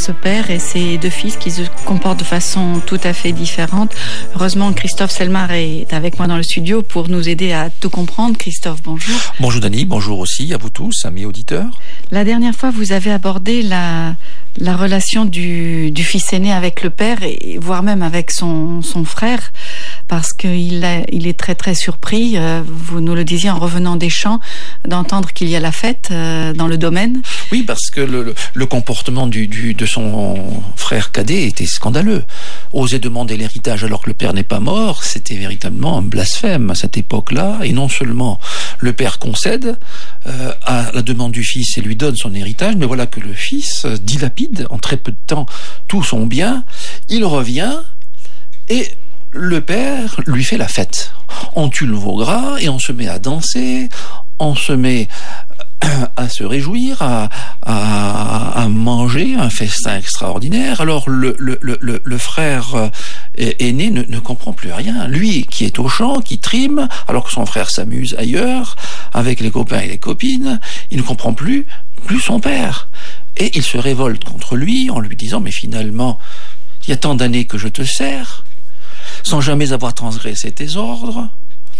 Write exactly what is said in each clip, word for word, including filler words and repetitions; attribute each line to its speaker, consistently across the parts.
Speaker 1: ce père et ses deux fils qui se comportent de façon tout à fait différente. Heureusement, Christophe Selmar est avec moi dans le studio pour nous aider à tout comprendre. Christophe, bonjour.
Speaker 2: Bonjour Dany, bonjour aussi à vous tous, amis auditeurs.
Speaker 1: La dernière fois, vous avez abordé la, la relation du, du fils aîné avec le père, et voire même avec son, son frère, parce qu'il a, il est très très surpris, euh, vous nous le disiez en revenant des champs, d'entendre qu'il y a la fête euh, dans le domaine.
Speaker 2: Oui, parce que le, le, le comportement du, du, de son frère cadet était scandaleux. Oser demander l'héritage alors que le père n'est pas mort, c'était véritablement un blasphème à cette époque-là. Et non seulement le père concède euh, à la demande du fils et lui donne son héritage, mais voilà que le fils dilapide en très peu de temps tout son bien. Il revient et le père lui fait la fête. On tue le veau gras et on se met à danser, on se met à se réjouir, à, à, à manger, un festin extraordinaire. Alors le, le, le, le frère aîné ne, ne comprend plus rien. Lui qui est au champ, qui trime, alors que son frère s'amuse ailleurs, avec les copains et les copines, il ne comprend plus, plus son père. Et il se révolte contre lui en lui disant « Mais finalement, il y a tant d'années que je te sers, sans jamais avoir transgressé tes ordres,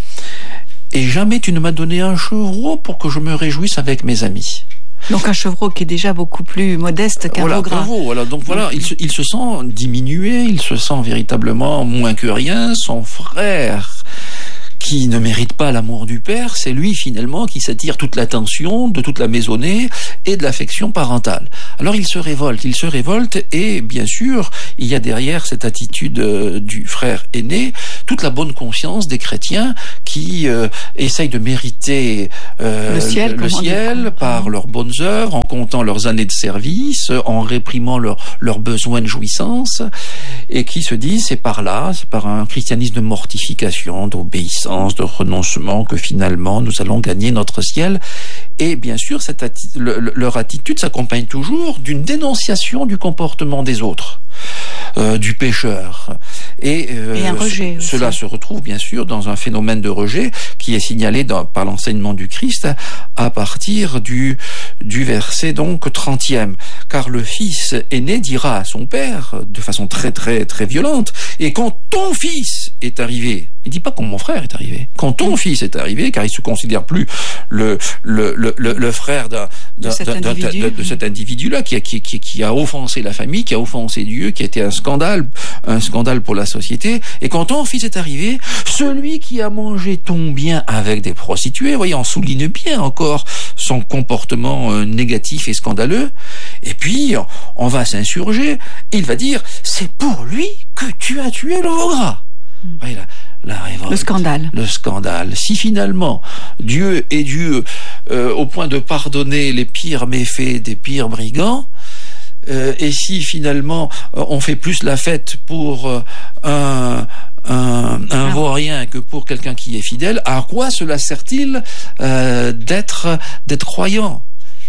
Speaker 2: et jamais tu ne m'as donné un chevreau pour que je me réjouisse avec mes amis. »
Speaker 1: Donc un chevreau qui est déjà beaucoup plus modeste qu'un
Speaker 2: voilà,
Speaker 1: veau gras.
Speaker 2: Veau, voilà, donc voilà, il se, il se sent diminué, il se sent véritablement moins que rien. Son frère, qui ne mérite pas l'amour du père, c'est lui finalement qui s'attire toute l'attention de toute la maisonnée et de l'affection parentale. Alors il se révolte, il se révolte et bien sûr, il y a derrière cette attitude euh, du frère aîné toute la bonne conscience des chrétiens qui euh, essayent de mériter euh,
Speaker 1: le ciel,
Speaker 2: le, le ciel par leurs bonnes œuvres, en comptant leurs années de service, en réprimant leur, leurs besoins de jouissance, et qui se disent c'est par là, c'est par un christianisme de mortification, d'obéissance, de renoncement que finalement nous allons gagner notre ciel. Et bien sûr, cette atti- le, le, leur attitude s'accompagne toujours d'une dénonciation du comportement des autres, euh, du pécheur. Et, euh,
Speaker 1: et un rejet
Speaker 2: ce, cela se retrouve bien sûr dans un phénomène de rejet qui est signalé dans, par l'enseignement du Christ à partir du, du verset donc trentième. Car le fils aîné dira à son père de façon très très très violente, et quand ton fils est arrivé, il dit pas quand mon frère est arrivé, quand ton fils est arrivé, car il se considère plus le, le, le, le, le frère d'un, d'un, de, cet d'un, individu. de, de cet individu-là qui a, qui, qui, qui a offensé la famille, qui a offensé Dieu, qui a été un scandale, un scandale pour la société. Et quand ton fils est arrivé, celui qui a mangé ton bien avec des prostituées, voyez, on souligne bien encore son comportement euh, négatif et scandaleux. Et puis, on va s'insurger. Il va dire, c'est pour lui que tu as tué le veau gras. Mmh. Voyez, la, la révolte,
Speaker 1: le scandale.
Speaker 2: Le scandale. Si finalement Dieu est Dieu euh, au point de pardonner les pires méfaits des pires brigands, euh, et si finalement euh, on fait plus la fête pour euh, un un, un ah. vaurien que pour quelqu'un qui est fidèle, à quoi cela sert-il euh, d'être d'être croyant?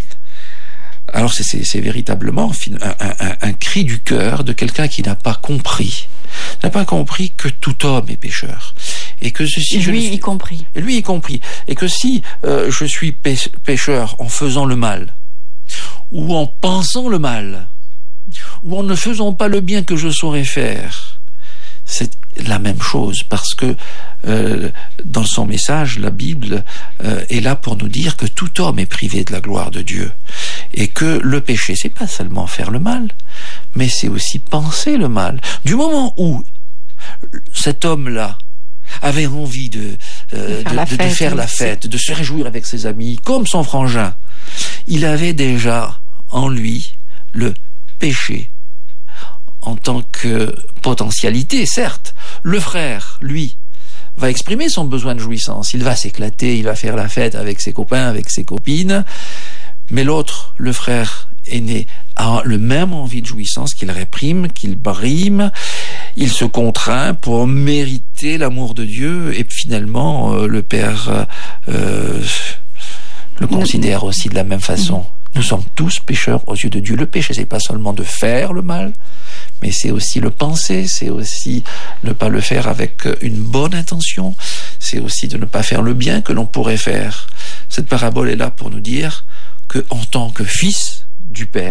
Speaker 2: Alors c'est, c'est, c'est véritablement un, un, un cri du cœur de quelqu'un qui n'a pas compris, n'a pas compris que tout homme est pécheur. Et que si
Speaker 1: lui
Speaker 2: je
Speaker 1: y
Speaker 2: suis,
Speaker 1: compris.
Speaker 2: Et lui y compris. Et que si euh, je suis pécheur en faisant le mal, ou en pensant le mal, ou en ne faisant pas le bien que je saurais faire, c'est la même chose, parce que euh, dans son message, la Bible euh, est là pour nous dire que tout homme est privé de la gloire de Dieu, et que le péché, c'est pas seulement faire le mal, mais c'est aussi penser le mal. Du moment où cet homme-là avait envie de, euh, de, faire, de, la de, de faire la fête, de se réjouir avec ses amis, comme son frangin, il avait déjà en lui le péché en tant que potentialité, certes. Le frère, lui, va exprimer son besoin de jouissance. Il va s'éclater, il va faire la fête avec ses copains, avec ses copines. Mais l'autre, le frère aîné, a le même envie de jouissance qu'il réprime, qu'il brime. Il se contraint pour mériter l'amour de Dieu. Et finalement, euh, le père euh, le considère aussi de la même façon. Nous sommes tous pécheurs aux yeux de Dieu. Le péché, c'est pas seulement de faire le mal, mais c'est aussi le penser, c'est aussi ne pas le faire avec une bonne intention, c'est aussi de ne pas faire le bien que l'on pourrait faire. Cette parabole est là pour nous dire que, en tant que fils du Père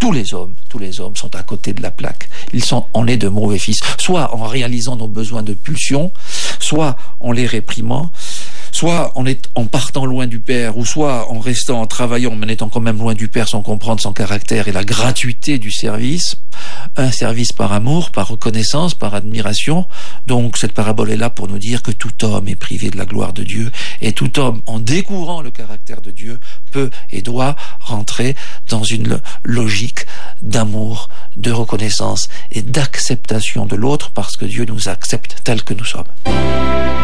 Speaker 2: tous les hommes, tous les hommes sont à côté de la plaque. Ils sont, on est de mauvais fils, soit en réalisant nos besoins de pulsion, soit en les réprimant, soit en, est, en partant loin du Père, ou soit en restant, en travaillant, mais en étant quand même loin du Père sans comprendre son caractère et la gratuité du service. Un service par amour, par reconnaissance, par admiration. Donc cette parabole est là pour nous dire que tout homme est privé de la gloire de Dieu, et tout homme, en découvrant le caractère de Dieu, peut et doit rentrer dans une logique d'amour, de reconnaissance et d'acceptation de l'autre, parce que Dieu nous accepte tels que nous sommes.